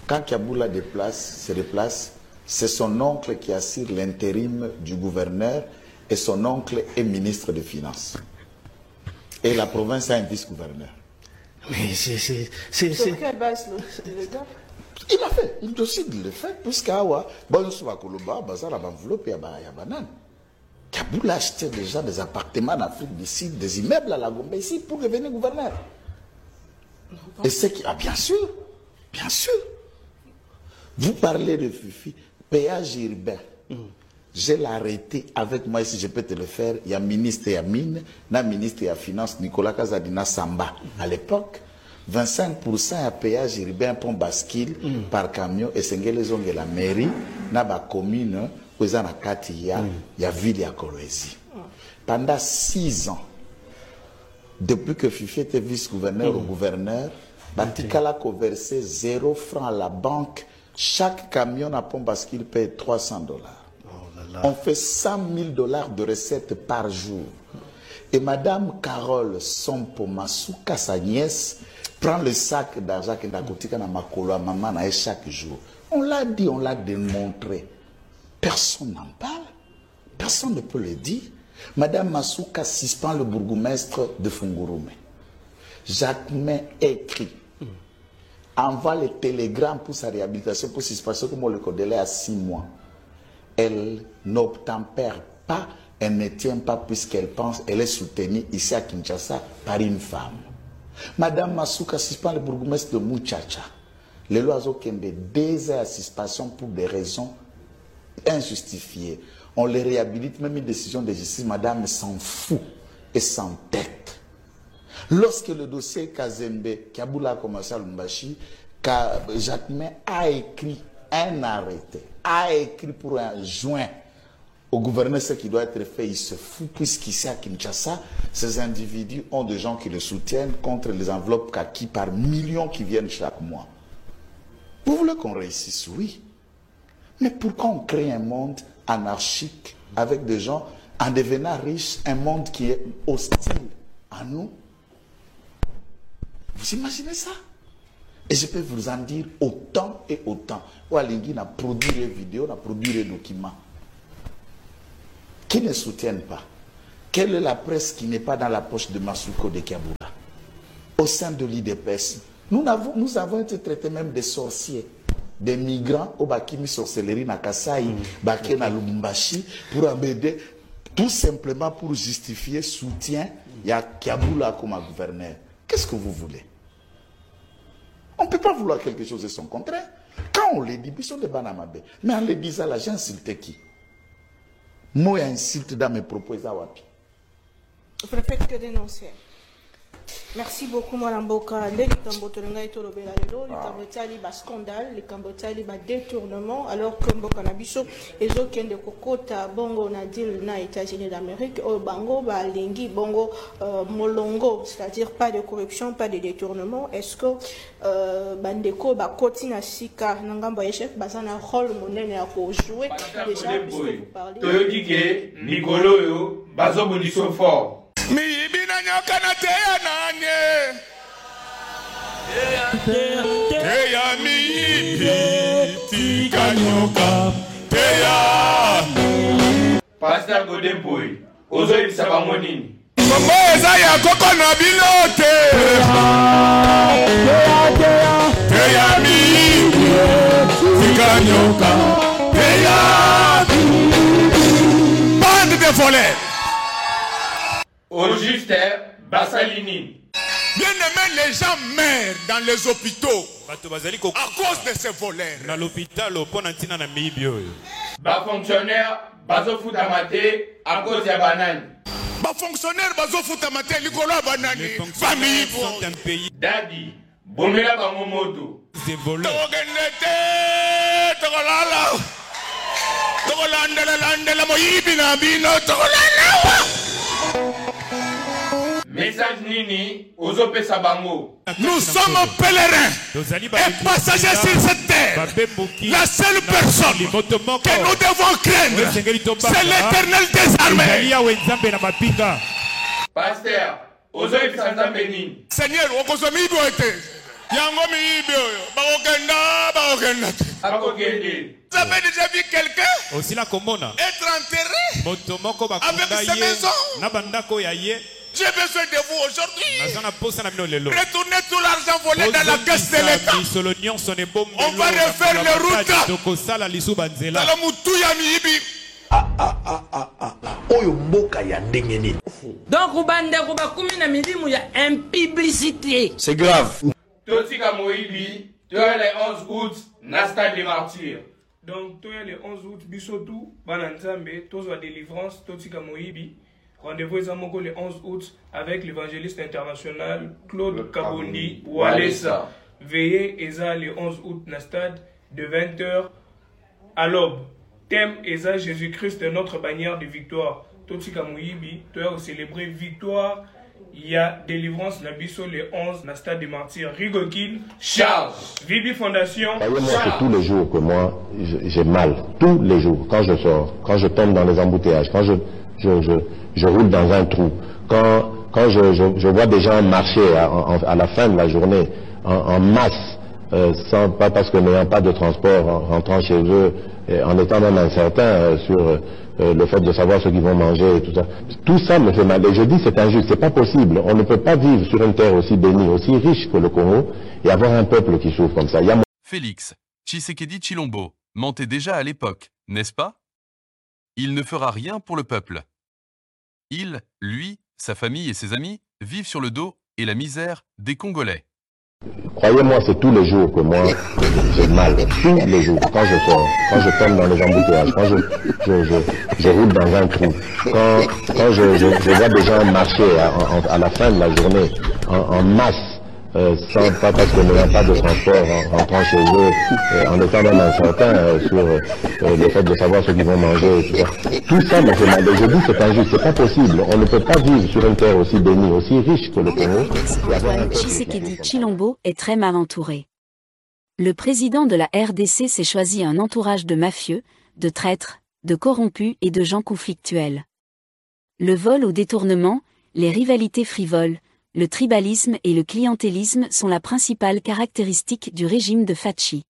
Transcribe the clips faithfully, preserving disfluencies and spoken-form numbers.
Quand Kaboula déplace, se déplace, c'est son oncle qui assure l'intérim du gouverneur et son oncle est ministre des Finances. Et la province a un vice-gouverneur. Mais c'est... Sur quelle base le gars? Il a fait, il décide de le faire, puisqu'Awa, bon, sur la Koloba, Bazar, la enveloppe, il y a banane. Kaboula achetait déjà des appartements en Afrique du Sud, des immeubles à la Gombe ici pour devenir gouverneur. Et c'est qui. Ah, bien sûr, bien sûr. Vous parlez de Fifi, péage urbain. Mm. Je l'ai arrêté avec moi, si je peux te le faire. Il y a ministre et à mine, na ministre et à finance, Nicolas Kazadina Samba. À l'époque, vingt-cinq pour cent à péage urbain pour bascule mm. par camion et c'est que la mairie, na ba commune, où il y a ville à Kolwezi. Pendant six ans, depuis que Fifi était vice-gouverneur mm. au gouverneur, Batikala a versé zéro franc à la banque. Chaque camion à pont bascule paye trois cents dollars. On fait cent mille dollars de recettes par jour. Et Madame Carole Sompo Masuka, sa nièce, prend le sac d'argent qu'elle a coûté à Makolo à maman chaque jour. On l'a dit, on l'a démontré. Personne n'en parle. Personne ne peut le dire. Madame Masuka suspend le bourgmestre de Fungurume. Jacquemin écrit. Envoie les télégrammes pour sa réhabilitation, pour suspension, comme on le connaît à six mois. Elle n'obtempère pas, elle ne tient pas puisqu'elle pense, elle est soutenue ici à Kinshasa par une femme. Madame Masuka suspend le bourgmestre de Mouchacha. Les lois ont des deux heures à suspension pour des raisons injustifiées. On les réhabilite, même une décision de justice, madame s'en fout et s'entête. Lorsque le dossier Kazembe, Kaboula a commencé à Lumbashi, Jacquemin a écrit un arrêté, a écrit pour un joint au gouverneur ce qui doit être fait, il se fout, puisqu'ici à Kinshasa, ces individus ont des gens qui le soutiennent contre les enveloppes kaki par millions qui viennent chaque mois. Vous voulez qu'on réussisse? Oui. Mais pourquoi on crée un monde anarchique avec des gens, en devenant riches, un monde qui est hostile à nous? Vous imaginez ça? Et je peux vous en dire autant et autant. Walingi n'a produit les vidéos, n'a produit les documents. Qui ne soutiennent pas? Quelle est la presse qui n'est pas dans la poche de Masuko de Kaboula? Au sein de l'I D P S, nous avons, nous avons été traités même des sorciers, des migrants au Bakimi sorcellerie na Kasai, mmh. Baké na Lubumbashi, pour amener, tout simplement pour justifier soutien, il y a Kaboula comme gouverneur. Qu'est-ce que vous voulez? On ne peut pas vouloir quelque chose de son contraire. Quand on les dit, ils sont des banamabé. Mais en les disant là, j'ai insulté qui? Moi, insulte dans mes propos. Je préfère que dénoncer. Merci beaucoup, Mme Boka. Les Cambotolanga et Tolobela, les Cambotali, le scandale, les Cambotali, le détournement, alors que Mboka Nabiso, et autres qui ont des cocottes, Bongo, Nadil, na États-Unis d'Amérique, au Bango, Lingi, Bongo, Molongo, c'est-à-dire pas de corruption, pas de détournement. Est-ce que Bandeko, Bakotina Sika, Nangamba Echef, Bazana rôle monnaie à jouer déjà, puisque vous parlez. Toyodike, Nicolo, Bazo Boniso fort. Mi ibina nyoka na teya nanye teya mi ibi tika nyoka teya. Pasteur Godemboy, ozo ibisa bango nini? Kombo eza ya koko na bilote teya mi ibi tika nyoka teya. Bande de voleurs. Au juste, Bassalini. Bien aimé, les gens meurent dans les hôpitaux à cause de ces voleurs. Dans l'hôpital, au pont antina na mibio. Ba fonctionnaire, bazo futamate à cause de banane. Ba fonctionnaire, bazo futamate likolo banane. Famille sont un pays. Daddy, bomela bango moto. Des voleurs. Togenete, togolala. Togolandela landela moyibi na bino togolala. Message Nini, Ozope Sabango. Nous sommes pèlerins et passagers sur cette terre. La seule personne que nous devons craindre, c'est l'Éternel des armées. Pasteur, Ozope Sanzambeni. Seigneur, Okozomi Boete. Yango miibio, bakokenda, bakokenda. Bakokende. Vous avez déjà vu quelqu'un aussi la komona être enterré motomoko avec bakunda sa ye maison? na bandako ya ye. J'ai besoin de vous aujourd'hui. Nazana posa na bino lelo. Retournez tout l'argent volé dans la caisse de l'État. On va refaire les routes. Tokosala lisu banzela. Dans la mutuya miibi. Ah ah ah ah ah ah. Oyo mboka ya ndenge nini. Donc ubande kuba kumi na milimu ya impiblicité. C'est grave. Totika Moïbi, tu as les onze août, Nasta des martyrs. Donc, tu as le onze août, Bissotou, Bananzambe, Tozo à délivrance, Totika Moïbi. Rendez-vous le onze août avec l'évangéliste international Claude Kabondi Walesa. Veillez Eza le onze août na stade de vingt heures à l'aube. Thème Eza Jésus-Christ notre bannière de victoire. Totika Moïbi, tu as célébré victoire. Il y a délivrance na biso le onze na stade des martyrs. Rigokil, Charles. Vibi Fondation. Croyez-moi que tous les jours que moi j'ai mal, tous les jours, quand je sors, quand je tombe dans les embouteillages, quand je, je, je, je roule dans un trou, quand, quand je, je, je vois des gens marcher à, à, à la fin de la journée en, en masse, euh, sans, pas parce que n'ayant pas de transport, en rentrant chez eux, et en étant même incertain euh, sur euh, le fait de savoir ce qu'ils vont manger et tout ça. Tout ça me fait mal. Et je dis c'est injuste, c'est pas possible. On ne peut pas vivre sur une terre aussi bénie, aussi riche que le Congo et avoir un peuple qui souffre comme ça. Il y a... Félix Tshisekedi Tshilombo mentait déjà à l'époque, n'est-ce pas? Il ne fera rien pour le peuple. Il, lui, sa famille et ses amis vivent sur le dos et la misère des Congolais. Croyez-moi, c'est tous les jours que moi j'ai mal, tous les jours, quand je sors, quand je tombe dans les embouteillages, quand je, je, je, je roule dans un trou, quand, quand je, je, je vois des gens marcher à, à, à la fin de la journée en, en masse, euh, sans, pas parce que n'ayant pas de transport, en rentrant chez eux, euh, en étant même incertain euh, sur euh, le fait de savoir ce qu'ils vont manger et tout ça. Tout ça me fait mal. Et je dis c'est injuste, c'est pas possible. On ne peut pas vivre sur une terre aussi bénie, aussi riche que le Congo. Antoine Tshisekedi Tshilombo est très mal entouré. Le président de la R D C s'est choisi un entourage de mafieux, de traîtres, de corrompus et de gens conflictuels. Le vol au détournement, les rivalités frivoles, le tribalisme et le clientélisme sont la principale caractéristique du régime de Fachi.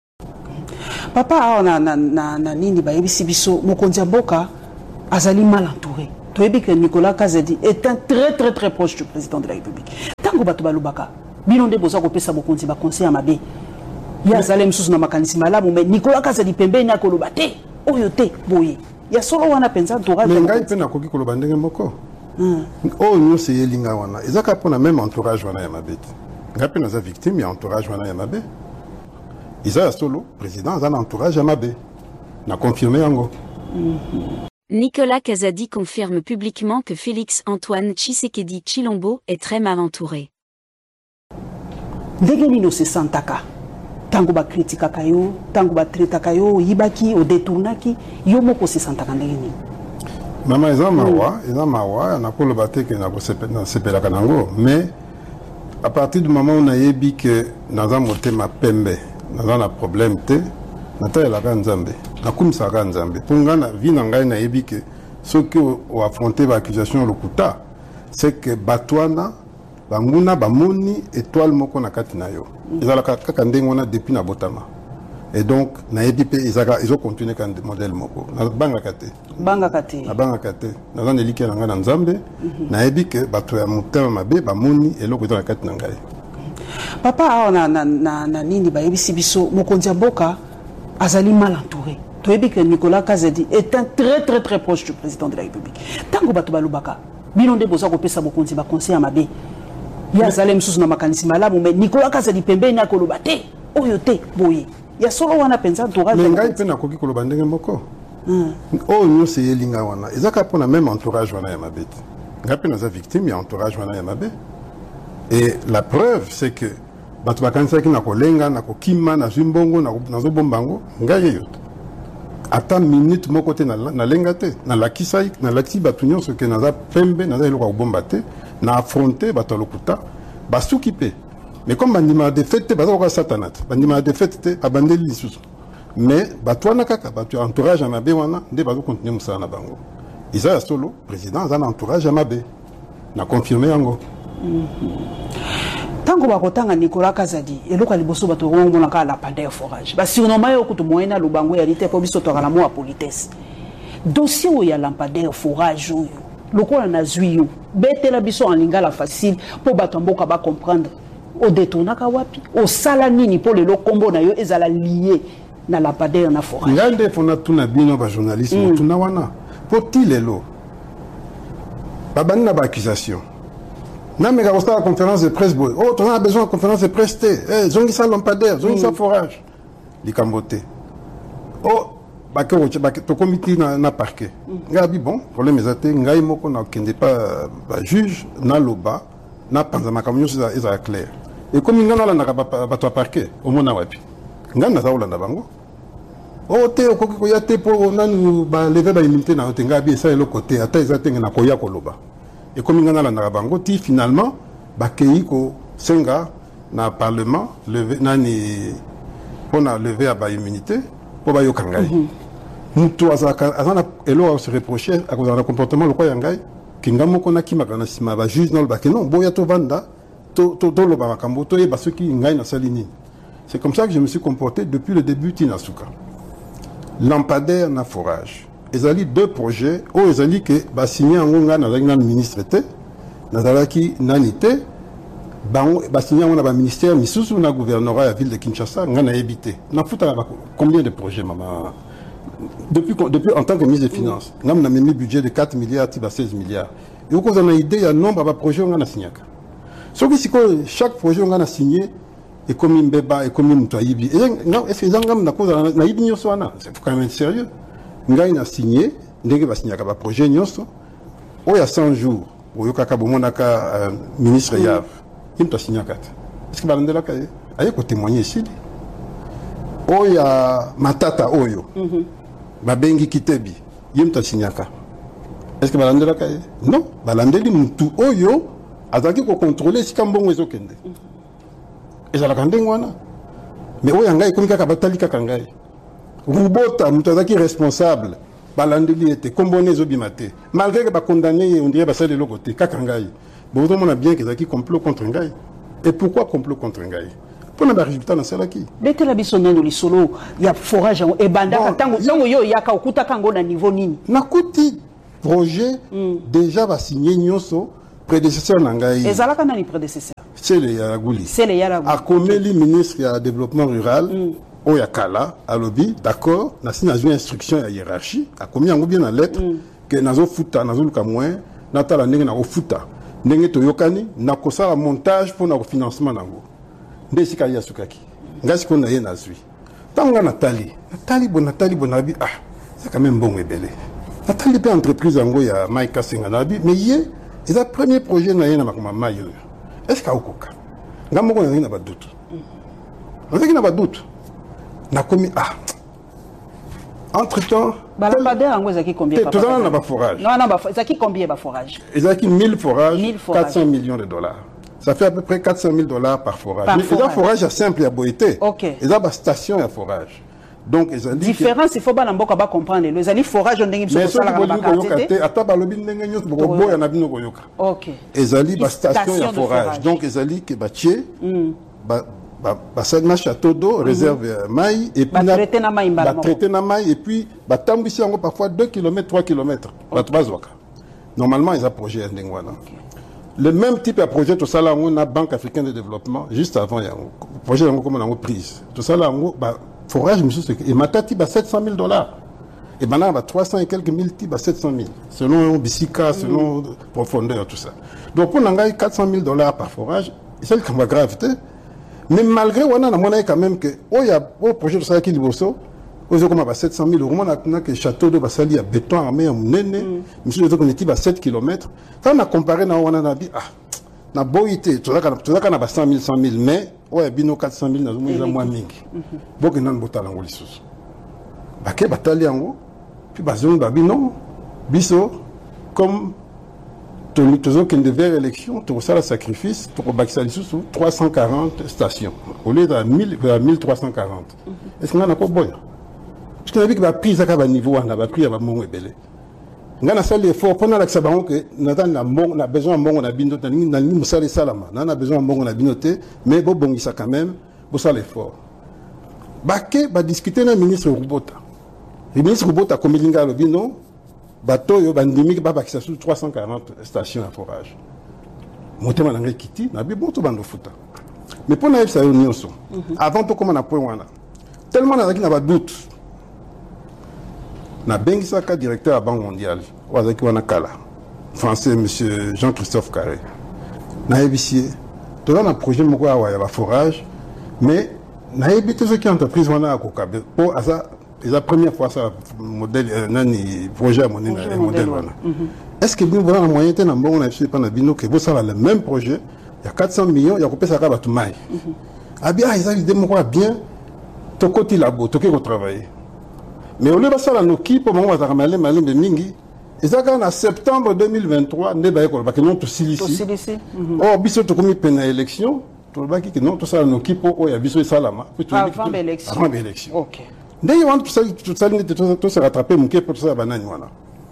Papa, na na na na nini ba yebisi biso mokonzi mboka azali mal entouré. Toyebi que Nicolas Kazadi est un très très très proche du président de la République. Tango bato balubaka, bino nde boza ko pesa mokonzi ba conseil mabe. Ya zalem susu na makanisi malamu mais Nicolas Kazadi pembeni akoloba te, oyo te boye. Ya solo wana penza entourage. Mais ngai pe na koki koloba ndenge moko. Oh nous c'est Elinga wana. Ezaka pona même entourage wana ya mabeti. Ngai pe naza victime ya entourage wana ya mabe. Isa solo président a un entourage à mabe. Na confirmé yango. Nicolas Kazadi confirme publiquement que Félix Antoine Tshisekedi Tshilombo est très mal entouré. Ndenge nino se santaka. Tango ba kritika kayo, tango ba treta kayo, yibaki o détournaki, yo moko se santaka ndenge nini. Mama eza mawa, eza mawa, na ko le baté que na ko sepela kanango, mais à partir du moment où on a yebi que naza motema pembe, naza na problème te, nata la kanzambe, na kumisa kanzambe. Ponga na vie na ngai na yebi que ce que o affronter ba accusation lokuta, c'est que batwana banguna bamoni étoile moko na kati na yo. Ezala kaka ndenge wana depuis na botama. Et donc, na yebi pe ezaka ils ont continué kan modèle moko. Na banga kate. Banga kate. Na banga kate. Na zan eliki na nga na nzambe, na yebi ke bato ya mutema mabe bamoni eloko ezala kati na ngai. Papa na na na na nini ba yebisi biso mokonzi mboka azali mal entouré. Toyebi que Nicolas Kazadi est un très très très proche du président de la République. Tango bato balubaka, bino nde boza ko pesa mokonzi ba conseil mabe. Ya zalem susu na makanisi malamu mais Nicolas Kazadi pembeni akoloba te, oyo te boye. Ya solo wana penza entourage. Mais ngai pe na koki koloba ndenge moko. Oh nous c'est Elinga wana. Ezaka pona même entourage wana ya mabeti. Ngai pe naza victime ya entourage wana ya mabe. Et la preuve c'est que bato bakanisa ki na kolenga na kokima na zimbongo na nazo bombango ngai yo. Ata minute moko te na na lenga te na lakisa na lakisi bato nyonso ke naza pembe naza eloko bomba te na affronter bato lokuta basuki pe. Mais comme bandima de fête baza ko satanat bandima de fête abandeli lisusu mais batwana kaka batu entourage à mabe wana nde bazo continuer musala na bango isa solo président za entourage à mabe na confirmer yango. Tango bakotanga Nicolas Kazadi eloka liboso bato ngomona ka la pandeur forage ba surnommé yo kutu moyena lubango ya lite po biso to kala mo a politesse dossier où ya lampadaire forage yo lokola na zui yo betela biso en lingala facile po bato mboka ba comprendre o détournaka wapi o sala nini po le kombo na yo ezala lié na lampadaire na forage ngande fona tuna bino ba journaliste mm. tuna wana po tilelo babani na ba accusation. Non, mais quand on a la conférence de presse, oh, on a besoin de conférence de presse, eh, zongi sa lampadaire, zongi sa forage. Les cambotés. Oh, bah, que tu comité na parquet. Gabi, bon, problème est athée, ngai moko na kende pas juge, na loba, na panzama camion, c'est clair. Et comme il y a na ba to parquet, au moins na wapi. Ngai na zaola na bango. Oh, te o ko ya te po na nu ba lever ba immunité na otenga bi ça le côté, ata ezatenge na koya koloba. Et comme il y a dans la bango, finalement, Bakei ko senga na parlement levé nani on a levé à ba immunité pour ba yokangai. Mutu azaka azana elo se reprocher à cause de comportement le quoi yangai kingamo kona kimakana sima ba juge non ba que non boya to vanda to to to lo ba makambo to e ba ceux qui ngai na salini. C'est comme ça que je me suis comporté depuis le début Tinasuka. Lampadaire na forage. Ils ont deux projets, où ils ont dit que bah signé en Onga dans le ministre était, dans qui nanité, bah signé en un ministère, mais sous un gouvernorat à la ville de Kinshasa, on a évité. On foutu combien de projets, maman? Depuis depuis en tant que ministre des Finances, on a mis un budget de quatre milliards, à seize milliards. Et vous avez une idée, il y a un nombre de projets on a signé. Sauf que chaque projet on a signé, et comme une béba, et comme une moutoyibi. Est-ce que les gens ont na ibi c'est quand même sérieux. Ngai a signé, ndenge va signer un projet nyonso. Il y a cent jours, où il y a un ministre Yav, il a signé un quatre. Est-ce que vous avez un témoigner ici? Il y a Matata Oyo, Babengi Kitebi, il a signé un quatre. Est-ce que vous avez un non, Balandeli Moutou Oyo, a dit qu'on contrôlait si Kambon est au Kende. Et ça l'a candé, mais il y a un gars qui a batali Kakangai. Rubota, Moutazaki responsable, Balandeli était comboné Zobimate. Malgré que condamné, on dirait que de l'autre côté, Kakangai. Bon, on a bien qu'ils ont complot contre Ngai. Et pourquoi complot contre Ngai? Pour le résultat dans celle qui. Dès que la bisonne de l'isolo, il y a forage et banda, tango yo yaka okuta kango na niveau nini. Nakuti projet déjà va signer Nyoso, prédécesseur Nangai. Et Zalaka nani prédécesseur? C'est le Yaragouli. C'est le Yaragouli. A Komeli, ministre du développement rural. Oyakala, à lobby, d'accord, n'a pas une instruction à hiérarchie, a commis un bien la lettre, que nazo futa, nazo luka moins, nata la nenge na futa, nenge to yokani, na kosa la montage pour na financement nango. Ndesi kaya sukaki. Ngasi ko na ye nazui. Tanga Nathalie, Nathalie bon Nathalie bonabi, ah, c'est quand même bon et belé. Nathalie pe entreprise ango ya Maïka Senganabi, mais yé, c'est le premier projet na ye na makoma mayo. Est-ce ka okoka? Ngamo ko na na ba doute. On sait qu'il n'a pas de doute. Na commis ah entre temps balambadeur en zaki combien tout ça n'a pas forage non non zaki combien ba forage zaki mille forages quatre cents millions de dollars ça fait à peu près quatre cent mille dollars par forage par mais forage. Forage est simple à boité OK et ça ba station à forage donc ils ont dit différence il faut ba namboka ba comprendre les ali forage on ndenge biso sala ba quartier ata ba lobi ndenge nyos bo boya na bino koyoka OK ils ali ba station à forage donc ils ali que ba tier ba Basagna château d'eau, réserve maï, et puis traiter na maï, et puis batambisi yango parfois deux kilomètres, trois kilomètres. Normalement, ils ont projet Ndengwana. Le même type de projet, tout ça là, on a Banque africaine de développement, juste avant, il y a un projet comme on a prise. Tout ça là, on a forage, et matati, sept cent mille dollars. Et maintenant, on a trois cents et quelques mille types à sept cent mille, selon Bissika, selon profondeur, tout ça. Donc, pour on a quatre cent mille dollars par forage, c'est le qui va gravité. Mais malgré on a quand même que oh il y a au projet de ça qui liboso aux comme à sept cent mille euros on a que château de Basali à béton armé à Munene monsieur les qu'on à sept kilomètres quand on a comparé na on a dit ah na boité tout ça tout ça na cent mille cent mille mais ouais bino quatre cent mille na zo moins mingi donc nan botala ngoli sous baké batali yango puis bazon babi non biso comme toujours qu'il devait élection, tout ça le sacrifice, pour Baxali sous trois cent quarante stations, au lieu de mille trois cent quarante. Est-ce qu'on a encore bon? Parce qu'on a vu que la prise à niveau, on a pris à mon ébélé. nga na sali effort pona la sabango que nata na mbongo na besoin mbongo na bino na na ni musali salama na na besoin mbongo na bino te mais bo bongisa quand même bo sala effort bake ba discuter na ministre Rubota le ministre Rubota komilinga lo bino bato yo bandimi ba bakisa sur trois cent quarante stations à forage motema na ngai kiti na bi boto bando futa mais pona yebisa yo nyonso avant to koma na point wana tellement na na ba doute na bengisaka directeur à Banque mondiale wazaki wana kala français monsieur Jean-Christophe Carré na yebisi to na projet moko ya ya forage mais na yebite ce qui entreprise wana ko kabe pour asa la première fois ça modèle nani projet mon modèle wana est-ce que vous avez un moyen de bon on a fait pendant bino que vous savez le même projet il y a quatre cents millions il y a coupé ça ka batu mai ah bien ils ont idée moko bien to côté labo to ko travailler mais au lieu de ça, nous qui pour moi, on va ramener malin de mingi. Et ça, en septembre deux mille vingt-trois, ne pas école, parce que non tout silici. Oh, biso to comme peine à élection, tout le qui non tout ça nous qui pour y a biso salama. Avant l'élection. Avant l'élection. Ok. Dès qu'ils vont tout ça, tout ça, tout se rattraper, mon qui pour ça banane voilà.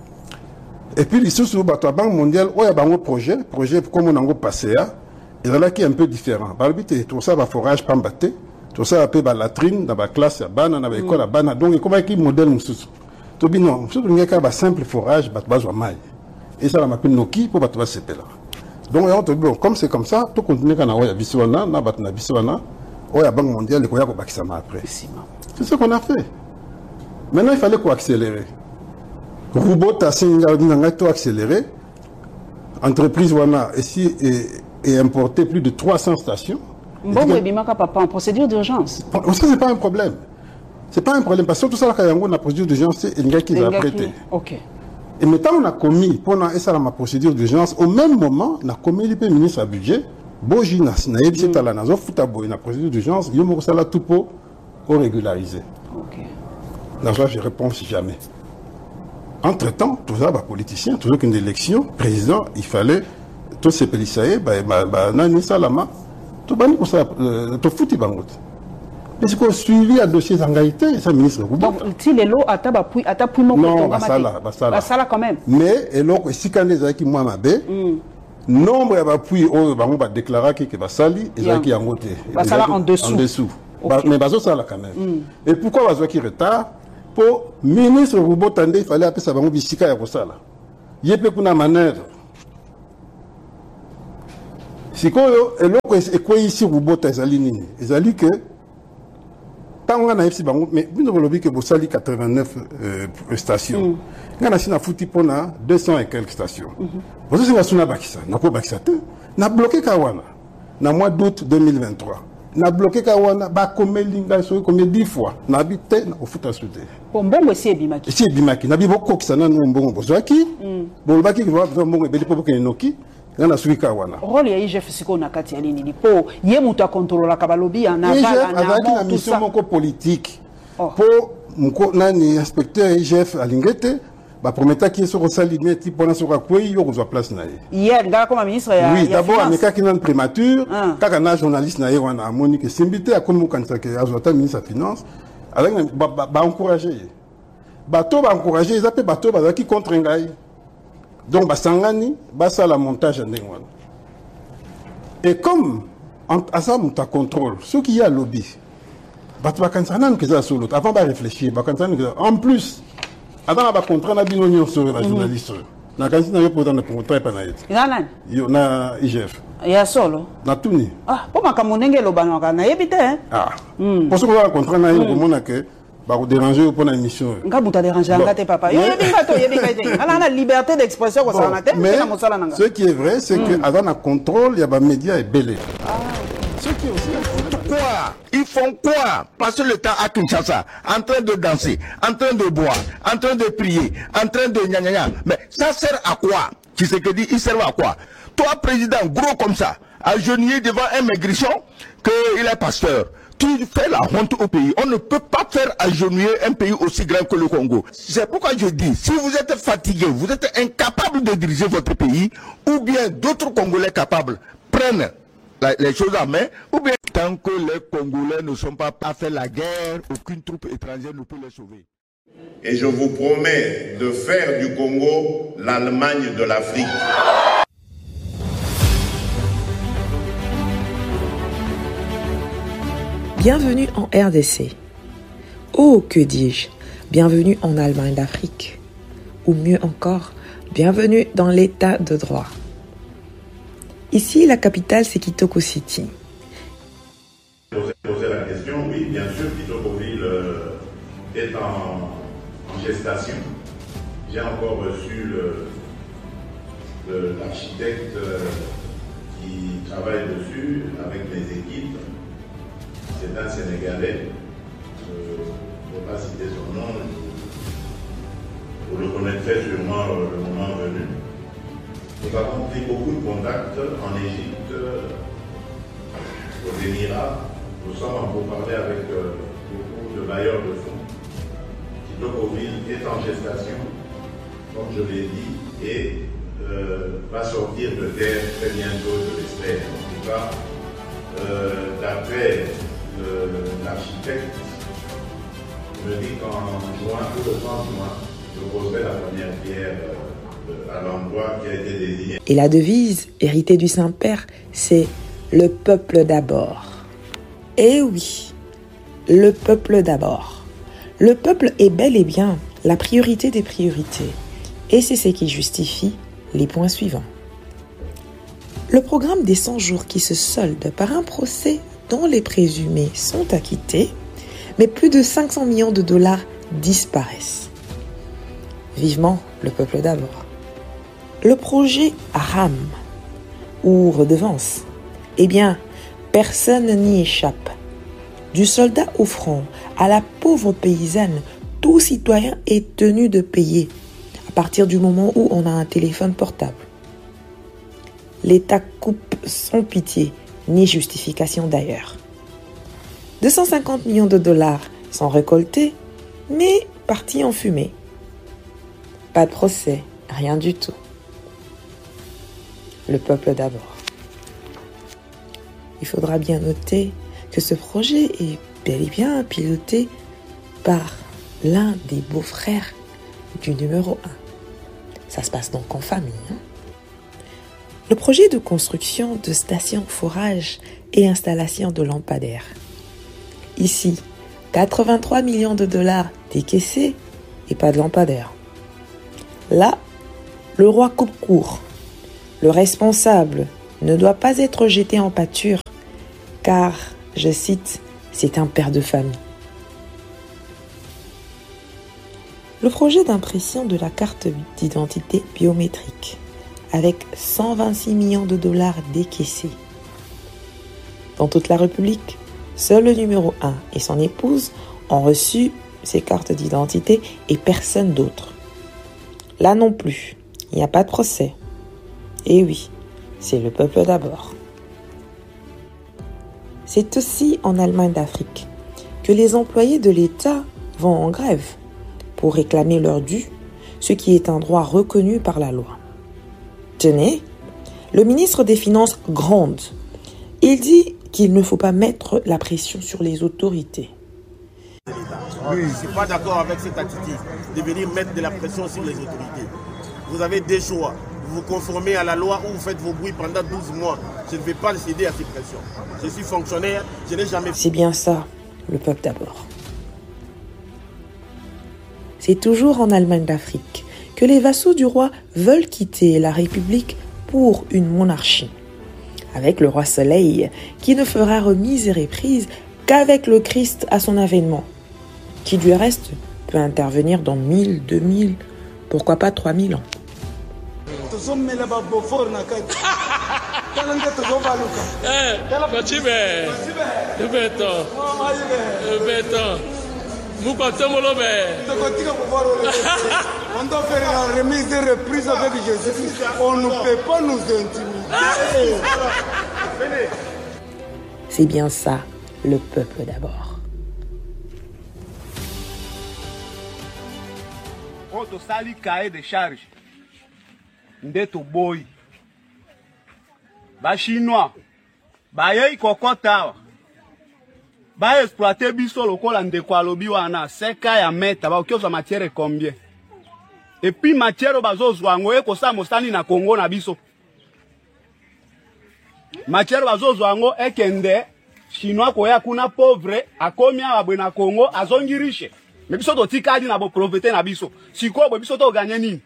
Et puis les sous la Banque mondiale, oh y a un projet, projet comme on a passé à, et là qui est un peu différent. Par le but tout ça va forage pas battre. Tout ça appelle la latrine dans la classe à bana dans l'école à bana donc comment qui modèle nous tout bien non surtout il y a un simple forage bat base au maille et ça la m'appelle Noki pour battre ce là donc on te bon comme c'est comme ça tout continue quand on a biswana na bat na biswana on a Banque mondiale ko ya ko bakisa ma après c'est ce qu'on a fait maintenant il fallait quoi accélérer robot à singa dinga to accélérer entreprise wana ici et importer plus de trois cents stations. Bon, mais Bimaka papa en procédure d'urgence. Ça c'est pas un problème. C'est pas un problème parce que tout ça là quand on a procédure d'urgence c'est un gars qui l'a prêté. OK. Et maintenant on a commis pendant ça ma procédure d'urgence au même moment on a commis le ministre à budget boji na na yebisi tala na zo futa boy na procédure d'urgence yo mo sala tout pour régulariser. OK. Là je réponds si jamais. Entre-temps, tout ça bah politicien, toujours qu'une élection président, il fallait tous ces policiers bah bah nani salama tout bani pour ça tout fouti bangot est-ce qu'on suivi à dossier zangaïté ça ministre donc si les lots ata ba puis ata puis mon non basala basala basala quand même mais et donc si quand les aki moi mabe nombre ya ba puis o bango ba déclarer que basali et ça qui en côté basala en dessous en dessous mais bazo sala quand même et pourquoi bazo qui retard pour ministre Rubotande il fallait appeler ça bango bisika ya kosala yepe kuna manœuvre. Si quoi et quoi ici Rubota ezali nini ezali que tant on a ici bango mais vous ne que vous sali quatre-vingt-neuf stations ngana sina futi pona deux cents et quelques stations vous c'est suna bakisa na ko bakisa te na bloqué kawana na mois d'août deux mille vingt-trois na bloqué kawana ba komelinga so combien dix fois na habité na ofuta souté bon bongo c'est bimaki c'est bimaki na bibo ko kisana no mbongo bozaki bon baki ko mbongo beli po ko noki ngana suika wana rôle ya I G F siko na kati ya nini ni po ye muta contrôler la kabalobi en aval en amont tout ça moko politique pour mko nani inspecteur I G F alingete ba prometa ki so rosalimé ti pona so kwa yo ko place na ye hier nga comme ministre ya oui d'abord ameka ki nan primature kaka na journaliste na ye wana Monique Simbité a comme kanisa ke azota ministre de finance avec ba ba encourager bato ba encourager ils appellent bato ba ki contre ngai. Donc, Basangani, Bassa la montage en Dengwan. Et comme, à ça, on contrôle, ce qui y a lobby, Batbakansanan que ça sur l'autre, avant de réfléchir, en plus, avant de contrat, on a bien union sur la journaliste. Na kansi na yo pour dans le contrat pas na yet. Nana. Yo na I G F. Ya solo. Na tuni. Ah, pour makamunenge lo banaka na yebite hein. Ah. Pour ce qu'on a contrat na yo comme on a que bah vous dérangez pour la émission. Nga buta déranger nga te papa. Yo yebinga to yebinga te. Ala na liberté d'expression ko ça na te. Mais ce qui est vrai c'est que avant un contrôle, il y a des médias et belé. Ah. Ce qui est aussi quoi? Ils font quoi? Passer le temps à Kinshasa, en train de danser, en train de boire, en train de prier, en train de gna gna gna. Mais ça sert à quoi? Tu sais que dit, il sert à quoi? Toi, président, gros comme ça, agenouillé devant un maigrichon, qu'il est pasteur. Tu fais la honte au pays. On ne peut pas faire agenouiller un pays aussi grand que le Congo. C'est pourquoi je dis, si vous êtes fatigué, vous êtes incapable de diriger votre pays, ou bien d'autres Congolais capables prennent la, les choses en main, ou bien tant que les Congolais ne sont pas à faire la guerre, aucune troupe étrangère ne peut les sauver. Et je vous promets de faire du Congo l'Allemagne de l'Afrique. Bienvenue en R D C. Oh, que dis-je, bienvenue en Allemagne d'Afrique. Ou mieux encore, bienvenue dans l'état de droit. Ici, la capitale, c'est Kitoko City. Poser poser la question, oui, bien sûr, Kitokoville euh, est en, en gestation. J'ai encore reçu l'architecte euh, qui travaille dessus avec mes équipes. C'est un Sénégalais. Je ne vais pas citer son nom. Vous le connaîtrez sûrement euh, le moment venu. Nous avons pris beaucoup de contacts en Égypte, aux Émirats. Nous sommes en pourparlers avec euh, beaucoup de bailleurs de fonds. Kitokoville est en gestation, comme je l'ai dit, et euh, va sortir de terre très bientôt, je l'espère. En tout cas, euh, d'après l'architecte, me dit qu'en juin, tout le trente juin, je poserai la première pierre euh, à l'endroit qui a été désigné. Et la devise, héritée du Saint-Père, c'est « Le peuple d'abord ». Eh oui, le peuple d'abord. Le peuple est bel et bien la priorité des priorités. Et c'est ce qui justifie les points suivants. Le programme des cent jours qui se solde par un procès dont les présumés sont acquittés, mais plus de cinq cents millions de dollars disparaissent. Vivement le peuple d'abord. Le projet RAM, ou redevance, eh bien, personne n'y échappe. Du soldat au front à la pauvre paysanne, tout citoyen est tenu de payer à partir du moment où on a un téléphone portable. L'État coupe sans pitié, ni justification d'ailleurs. deux cent cinquante millions de dollars sont récoltés, mais partis en fumée. Pas de procès, rien du tout. Le peuple d'abord. Il faudra bien noter que ce projet est bel et bien piloté par l'un des beaux-frères du numéro un. Ça se passe donc en famille. Hein? Le projet de construction de stations forage et installation de lampadaires. Ici, quatre-vingt-trois millions de dollars décaissés et pas de lampadaires. Là, le roi coupe court. Le responsable ne doit pas être jeté en pâture car, je cite, c'est un père de famille. Le projet d'impression de la carte d'identité biométrique avec cent vingt-six millions de dollars décaissés. Dans toute la République, seul le numéro un et son épouse ont reçu ces cartes d'identité et personne d'autre. Là non plus, il n'y a pas de procès. Et oui, c'est le peuple d'abord. C'est aussi en Allemagne d'Afrique que les employés de l'État vont en grève pour réclamer leur dû, ce qui est un droit reconnu par la loi. Tenez, le ministre des Finances gronde. Il dit qu'il ne faut pas mettre la pression sur les autorités. Oui, je ne suis pas d'accord avec cette attitude de venir mettre de la pression sur les autorités. Vous avez des choix. Vous vous conformez à la loi ou vous faites vos bruits pendant douze mois. Je ne vais pas céder à ces pressions. Je suis fonctionnaire, je n'ai jamais... C'est bien ça, le peuple d'abord. C'est toujours en Allemagne d'Afrique que les vassaux du roi veulent quitter la République pour une monarchie. Avec le roi Soleil, qui ne fera remise et reprise qu'avec le Christ à son avènement, qui du reste peut intervenir dans mille, deux mille, pourquoi pas trois mille ans. On doit faire la remise et reprise avec Jésus. On ne peut pas nous intimider. C'est bien ça, le peuple d'abord. Quand sali cahier de charge, ndeto boy, ba chinois, ba yei kokota, ba exploiter biso lokola ndeko alobi wana seka ya meta ba okiozwa matière combien et puis matière bazozwa ngo ekosa mosani na Congo na biso matière bazozwa ngo ekende chinois koya kuna pauvre akomi abwe na Congo azongi riche mais biso to tikadi na bo profiter na biso siko bo biso to gagner nini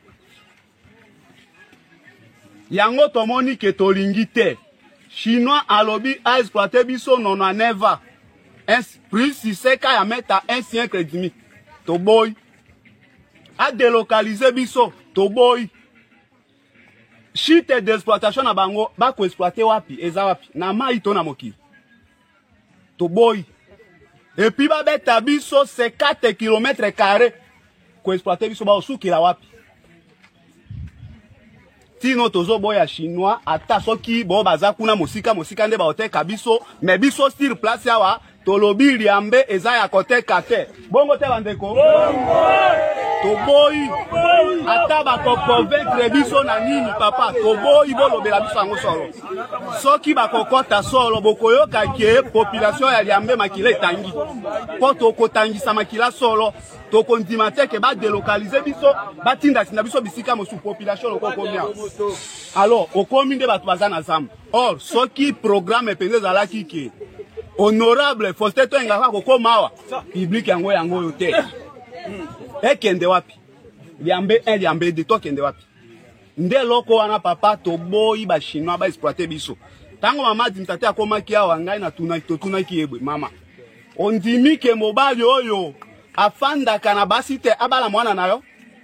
yango tomoni ke tolingi te chinois alobi a exploiter biso nono neva un plus si seka ya meta un siècle et demi to boy a délocaliser biso to boy chite d'exploitation na bango ba ko exploiter wapi eza wapi na mai to na mokili to boy et puis ba beta biso cinquante kilomètres carrés ko exploiter biso ba osukila wapi tino tozo boya chinois ata soki bo baza kuna mosika mosika nde ba oteka biso mais biso sur place yawa tolobi liambe eza ya koteka te bongo te bandeko toboyi ata ba ko convaincre biso na nini papa toboyi bolobela biso yango solo soki ba kokota solo bokoyoka ke population ya liambe makila etangi po tokotangisa makila solo tokondima te ke ba délocaliser biso batinda sina biso bisika mosu population lokokomia alors okomi nde bato baza na zamba or soki programme epende zalaki ke honorable Faustin Toengaka kokomawa public yango yango yo te ekende wapi liambe un liambe de to kende wapi nde loko wana papa to boyi ba chinois ba exploiter biso tango mama dimtate akomaki awa ngai na tuna to tuna kiebwe mama ondimi ke mobali oyo afanda kana basi te abala mwana nayo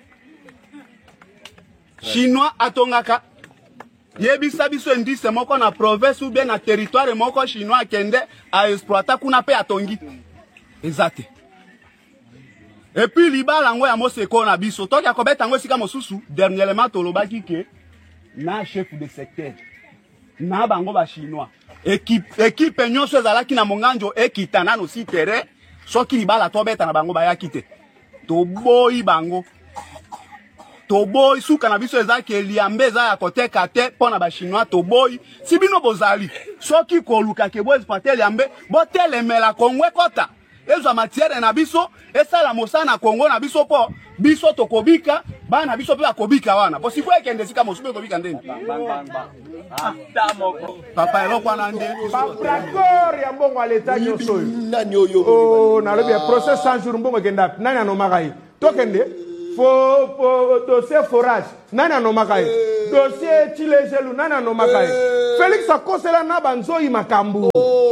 chinois atongaka yebisa biso indice moko na province ou bien na territoire moko chinois kende a exploiter kuna pe atongi ezate et puis libala ngo ya moseko na biso toki akobeta ngo sika mosusu dernièrement tolobaki ke na chef de secteur na bango ba chinois équipe équipe nyonso ezalaki na monganjo ekitana no si terrain soki libala tobeta na bango bayaki te toboyi bango toboyi suka na biso ezaki liambe za ya koteka te pona ba chinois toboyi si bino bozali soki koluka ke bo exploiter liambe bo telemela kongwe kota ezwa matière na biso esala mosana Congo na biso po biso tokobika bana biso pe akobika wana po siko ekende sika mosube kobika ndeni papa eloko wana nde d'accord ya mbongo à l'état nyoso nani oyo oh na lobi procès cent jours mbongo kenda nani anomaka yi tokende fo fo dossier forage nani anomaka yi dossier chilejelu nani anomaka yi Félix akosela na banzoi makambu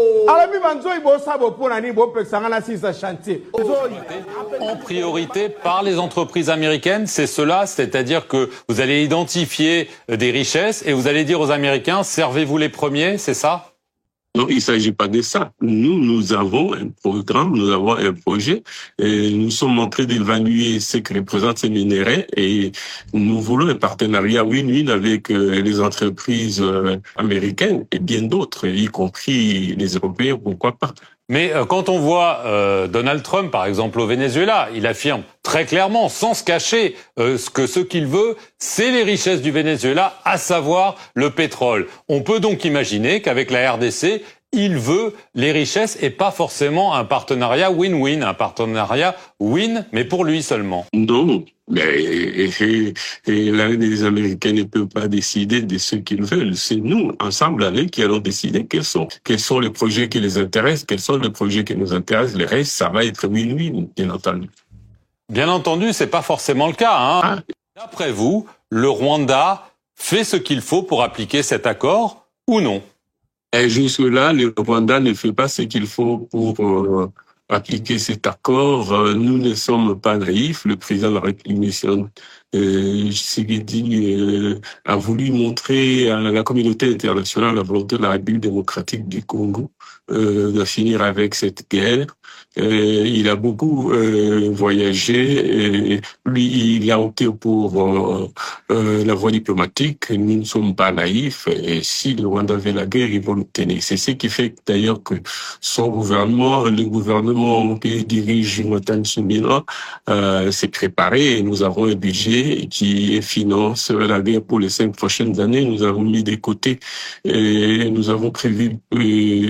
En priorité par les entreprises américaines, c'est cela, c'est-à-dire que vous allez identifier des richesses et vous allez dire aux Américains, servez-vous les premiers, c'est ça ? Non, il ne s'agit pas de ça. Nous, nous avons un programme, nous avons un projet, et nous sommes en train d'évaluer ce que représentent ces minéraux et nous voulons un partenariat win-win avec euh, les entreprises euh, américaines et bien d'autres, y compris les Européens, pourquoi pas. Mais euh, quand on voit euh, Donald Trump, par exemple, au Venezuela, il affirme très clairement, sans se cacher, euh, ce que ce qu'il veut, c'est les richesses du Venezuela, à savoir le pétrole. On peut donc imaginer qu'avec la R D C, il veut les richesses et pas forcément un partenariat win-win, un partenariat win, mais pour lui seulement. Non. Mais et, et, et là, les Américains ne peuvent pas décider de ce qu'ils veulent. C'est nous, ensemble, avec, qui allons décider quels sont, quels sont les projets qui les intéressent, quels sont les projets qui nous intéressent. Le reste, ça va être win-win, bien entendu. Bien entendu, c'est pas forcément le cas, hein. Ah. D'après vous, le Rwanda fait ce qu'il faut pour appliquer cet accord ou non? Et jusque-là, le Rwanda ne fait pas ce qu'il faut pour euh, appliquer cet accord. Euh, nous ne sommes pas naïfs. Le président de la République, euh, Tshisekedi, euh, a voulu montrer à la communauté internationale la volonté de la République démocratique du Congo euh, de finir avec cette guerre. Euh, il a beaucoup euh, voyagé. Et lui, il a opté pour euh, euh, la voie diplomatique. Nous ne sommes pas naïfs. Et si le Rwanda veut la guerre, ils vont l'obtenir. C'est ce qui fait d'ailleurs que son gouvernement, le gouvernement que dirige Jonathan Tsumila, euh, s'est préparé. Et nous avons un budget qui finance la guerre pour les cinq prochaines années. Nous avons mis de côté et nous avons prévu euh,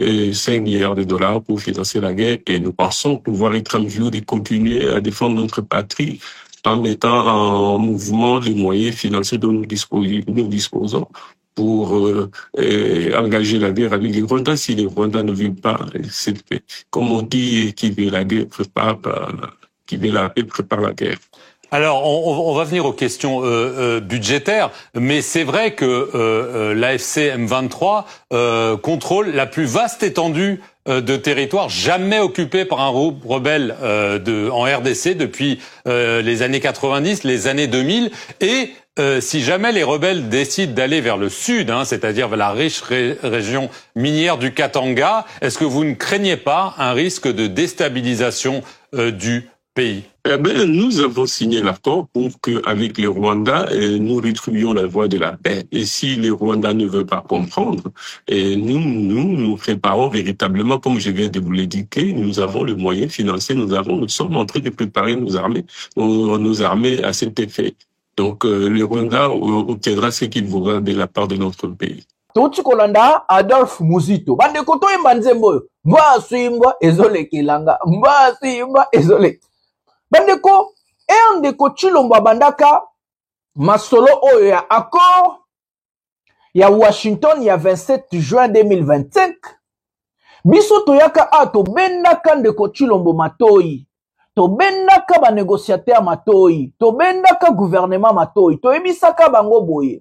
euh, cinq milliards de dollars pour financer la guerre et nous pensons pouvoir être en mesure de continuer à défendre notre patrie en mettant en mouvement les moyens financiers dont nous disposons, nous disposons pour euh, euh, engager la guerre avec les Rwandais. Si les Rwandais ne veulent pas cette paix, comme on dit, qui veut la guerre prépare, qui veut la paix prépare la guerre. Alors, on, on va venir aux questions euh, euh, budgétaires, mais c'est vrai que euh, euh, l'A F C M vingt-trois euh, contrôle la plus vaste étendue euh, de territoire jamais occupée par un rebelle euh, de, en R D C depuis euh, les années quatre-vingt-dix, les années deux mille, et euh, si jamais les rebelles décident d'aller vers le sud, hein, c'est-à-dire vers la riche ré région minière du Katanga, est-ce que vous ne craignez pas un risque de déstabilisation euh, du pays? Eh bien, nous avons signé l'accord pour qu'avec les Rwandais, nous retrouvions la voie de la paix. Et si les Rwandais ne veulent pas comprendre, et nous, nous, nous préparons véritablement, comme je viens de vous l'indiquer, nous avons le moyen financier, nous avons, nous sommes en train de préparer nos armées, nos, nos armées à cet effet. Donc, euh, les Rwandais obtiendra ce qu'ils voudront de la part de notre pays. Touti kolanda Adolphe Muzito. Bande koto imba nzembo yo. Mba suimba ezole kilanga. Mba suimba ezole. Bandeko, e ndeko Chilombo bandaka masolo oyo ya accord ya Washington ya vingt-sept juin deux mille vingt-cinq. Biso toyaka a to bendaka ndeko Chilombo matoi. To bendaka ba négociateur matoi. To bendaka gouvernement matoi. To ebisaka bango boye.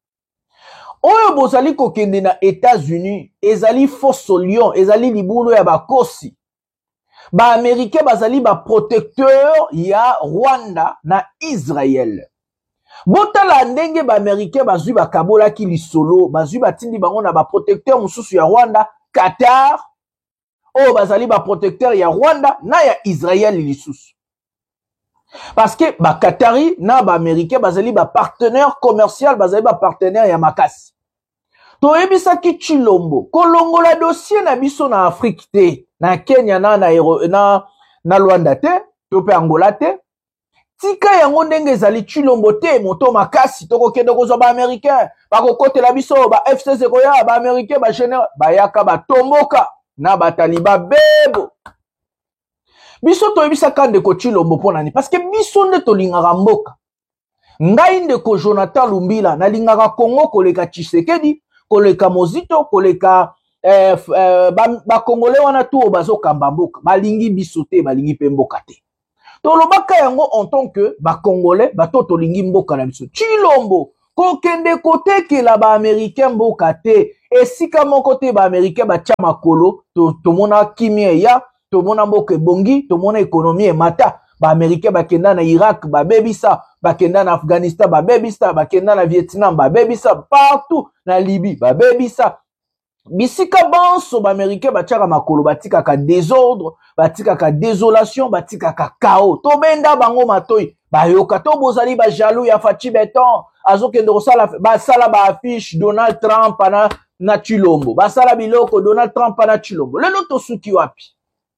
Oyo bozali kokende na États-Unis, ezali faux lion, ezali libulu ya bakosi. Ba Américain bazali ba protecteur ya Rwanda na Israël. Botala ndenge ba Américain bazui ba kabola ki lisolo, bazui ba tindi bango na ba protecteur mususu ya Rwanda, Qatar. O bazali ba protecteur ya Rwanda na ya Israël lisusu. Parce que ba Qatari na ba Américain bazali ba partenaire commercial, bazali ba partenaire ya makasi. To ebisa ki Chilombo, kolongo la dossier na biso na Afrique te, na Kenya na na na, na Luanda te, to pe Angola te. Tika yango ndenge ezali Chilombo te, moto makasi toko kende kozwa ba Américain, ba kokote la biso ba F C C koya ba Américain ba général, ba yaka ba tomboka na ba taliba bebo. Biso to ebisa kande ko Chilombo pona ni parce que biso nde to lingaka mboka. Ngai ndeko Jonathan Lumbila na lingaka Congo koleka Tshisekedi, koleka Mozito, koleka eh, eh, ba, ba Congolais wana tu bazo kamba mboka, balingi biso te, balingi pe mboka te. To lobaka yango en tant que ba Congolais, ba to to lingi mboka na biso. Chilombo ko kende kote ke la ba Américain mboka te, esika moko te ba Américain ba tia makolo, to to mona kimia ya, to mona mboka bongi, to mona économie mata. Ba Américain ba kenda na Irak, ba bebisa, ba kenda na Afghanistan, ba bebisa, ba kenda na Vietnam, ba bebisa, partout na Libye, ba bebisa. Bisika banso ba Américain ba tiaka makolo, ba tika ka désordre, ba tika ka désolation, ba tika ka chaos. To benda bango matoi, ba yoka to bozali ba jaloux ya Fachi Beton, azo kende kosala ba sala ba affiche Donald Trump na na Chilombo. Ba sala biloko Donald Trump na Chilombo. Lelo to suki wapi?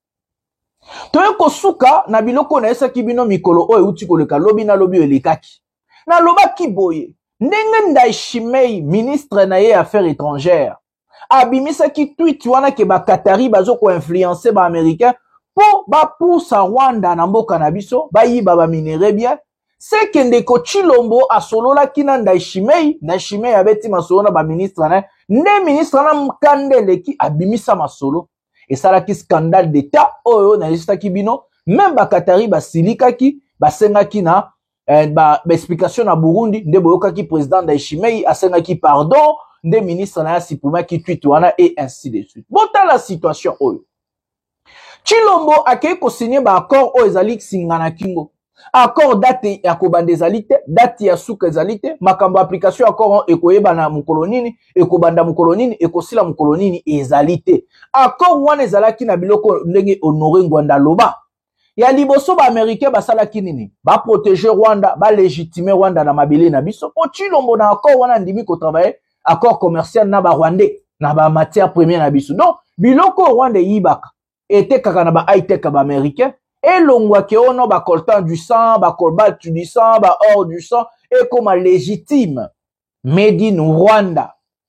Toye kosuka na biloko na esa kibino mikolo oyo uti koleka lobi na lobi elekaki. Na loba kiboye. Ndenge Ndayishimiye ministre na ye affaires étrangères. Abimisa ki tweet wana ke ba Qatari bazo ko influencer ba américain po ba poussa Rwanda na mboka na biso ba yiba ba minere bien. C'est que ndeko Chilombo asolola kina Ndayishimiye, Ndayishimiye abeti masolo na ba ministre na ne ministre na mkandele ki abimisa masolo. Et ça là qui scandale d'état oh na lista kibino même ba Qatari ba silika ki ba senga ki na eh, ba, ba explication na Burundi nde boyoka ki président Ndayishimiye asenga ki pardon nde ministre na sipuma ki tweet wana et ainsi de suite. Bota la situation oh Chilombo akei ko signer ba accord o ezali singana kingo accord date ya kobanda ezali te, date ya suka ezali te, makambo application accord ekoyeba na mukolonini, ekobanda mukolonini, ekosila mukolonini ezali te. Accord wana ezalaki na biloko ndenge Honoré Ngwanda loba. Ya liboso ba Américain basalaki nini? Ba protéger Rwanda, ba légitimer Rwanda na mabele na biso. Po Chilombo na accord wana ndimi ko travailler accord commercial na ba Rwandais, na ba matière première na biso. Donc biloko Rwanda yibaka ete kaka na ba high tech ba Américain. Et l'ongwa ke ono ba coltan du sang, ba cobalt du sang, ba or du sang, et comme légitime, made in Rwanda.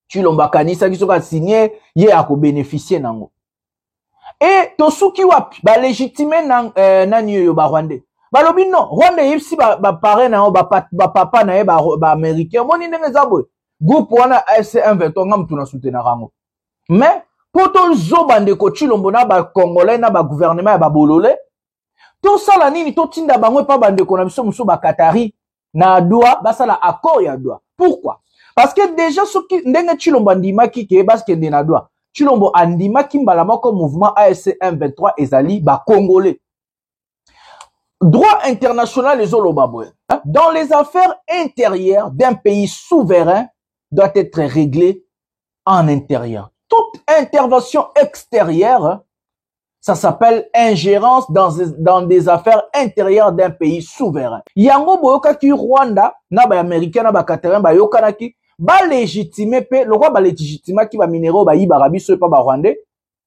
Chilomba kanisa qui soka signé ye a ko bénéficier nango. Et to suki wapi ba légitimer nan euh, nani yo ba Rwandais. Ba lobi non, Rwanda yipsi ba ba parent na ba ba papa na ba ba américain moni ndenge zabwe. Groupe wana A F C M vingt-trois ngam tuna soutenir rango. Mais pour to zo bande ko Chilombo na ba congolais na ba gouvernement ya ba bololé. To sala nini to tinda bango pa bande ko na biso muso ba Qatari na doa ba sala accord ya doa. Pourquoi? Parce que déjà ce qui ndenge Chilombo ndimaki ke parce que ndena doa. Chilombo andimaki mbala moko mouvement A F C M vingt-trois ezali ba congolais. Droit international les Olobaboué. Dans les affaires intérieures d'un pays souverain doit être réglée en intérieur. Toute intervention extérieure, ça s'appelle ingérence dans, dans des affaires intérieures d'un pays souverain. Yango boyoka ki Rwanda, na ba américain na ba Qatarin ba yokana ki ba légitimer pe le roi ba légitimer ki ba minéraux ba yibara biso pa ba Rwandais.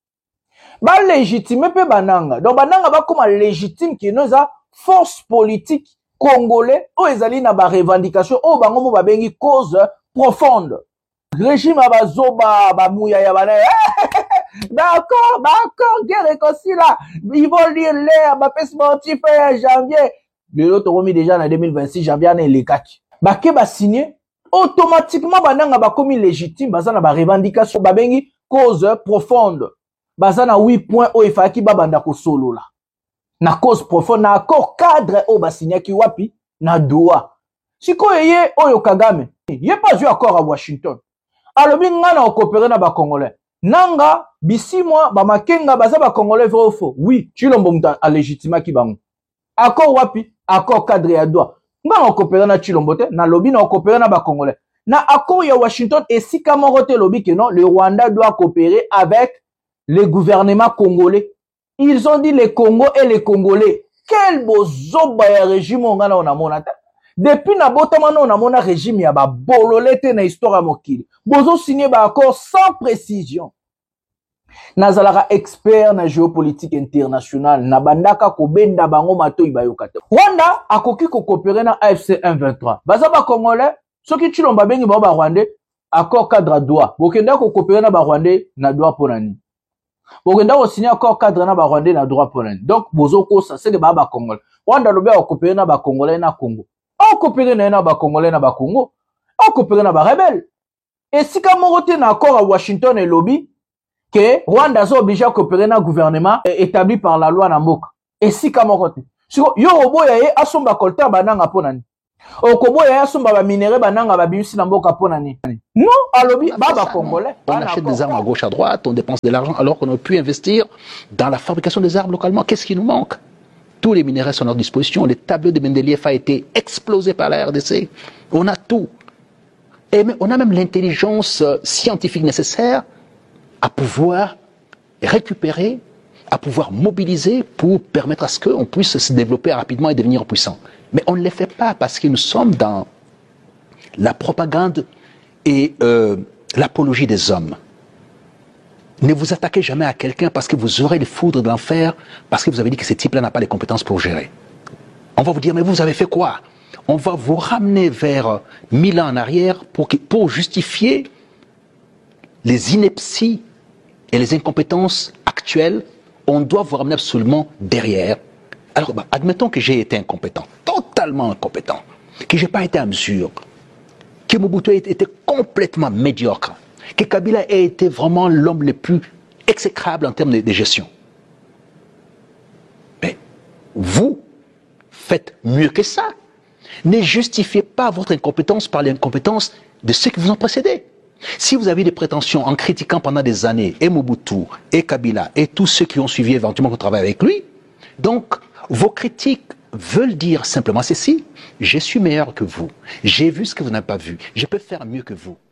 Ba légitimer pe bananga. Donc bananga ba comme légitime ki noza force politique congolais o ezali na ba revendication o bango mo ba bengi cause profonde. Régime abazoba ba mouya ya bana. D'accord, d'accord, guerre réconcile là. Ils vont lire l'air, ba pes sportif janvier. Le autre remis déjà en deux mille vingt-six janvier na les quatre. Ba ke ba signé automatiquement bananga ba komi légitime bazana ba revendication ba bengi cause profonde. Bazana huit points o ifaki ba banda ko solo là. Na cause profonde na accord cadre o ba signé ki wapi na doa. Siko yeye oyo Kagame. Yé pas eu accord à Washington. Alors binga na coopérer na ba congolais. Nanga bisi moi ba makenga baza ba congolais vrai ou faux. Oui, Chilombo muta a légitima ki bango. Accord wapi? Accord cadre ya doa. Nga na coopérer na Chilombo te na lobby na coopérer na ba congolais. Na accord ya Washington et si kamorote lobby que non, le Rwanda doit coopérer avec le gouvernement congolais. Ils ont dit les Congo et les Congolais. Quel beau zoba ya régime on a na monata. Depuis na botamano na mona régime ya ba bololete na histoire mokili. Bozo signé ba accord sans précision. Nazalara expert na géopolitique internationale na bandaka ko benda bango matoi ba yokata. Rwanda akoki ko coopérer na A F C M vingt-trois. Baza ba congolais, soki Chilomba bengi ba ba Rwandais, accord cadre droit. Bokenda ko coopérer na ba Rwandais na droit ponani. Bokenda ko signer accord cadre na ba Rwandais na droit ponani. Donc bozo ko ça c'est de ba ba congolais. Rwanda lobe ko coopérer na ba congolais na Congo. On coopérer na ba congolais na ba Congo. On coopérer na ba rebelle. Et si comme on na accord à Washington et lobby que Rwanda est obligé à coopérer na gouvernement établi par la loi na mboka. Et si comme on si yo oboya ye asomba kolta bananga ponani. Okoboya ye asomba ba minéraux bananga ba bimisi na mboka ponani. Non, à lobby ba ba congolais. On achète des armes à gauche à droite, on dépense de l'argent alors qu'on aurait pu investir dans la fabrication des armes localement. Qu'est-ce qui nous manque? Tous les minéraux sont à notre disposition. Le tableau de Mendeleïev a été explosé par la R D C. On a tout. Et on a même l'intelligence scientifique nécessaire à pouvoir récupérer, à pouvoir mobiliser pour permettre à ce qu'on puisse se développer rapidement et devenir puissant. Mais on ne le fait pas parce que nous sommes dans la propagande et euh, l'apologie des hommes. Ne vous attaquez jamais à quelqu'un parce que vous aurez les foudres de l'enfer, parce que vous avez dit que ce type-là n'a pas les compétences pour gérer. On va vous dire, mais vous avez fait quoi? On va vous ramener vers mille ans en arrière pour, que, pour justifier les inepties et les incompétences actuelles. On doit vous ramener absolument derrière. Alors, bah, admettons que j'ai été incompétent, totalement incompétent, que je n'ai pas été à mesure, que Mobutu ait été complètement médiocre, que Kabila ait été vraiment l'homme le plus exécrable en termes de, de gestion. Mais vous faites mieux que ça. Ne justifiez pas votre incompétence par l'incompétence de ceux qui vous ont précédé. Si vous avez des prétentions en critiquant pendant des années et Mobutu, et Kabila, et tous ceux qui ont suivi éventuellement qu'on travaille avec lui, donc vos critiques veulent dire simplement ceci: je suis meilleur que vous, j'ai vu ce que vous n'avez pas vu, je peux faire mieux que vous.